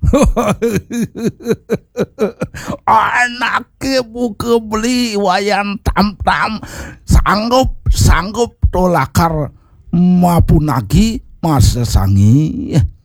Anake buka beli wayan tam-tam sanggup tolakar mapunagi masa sangi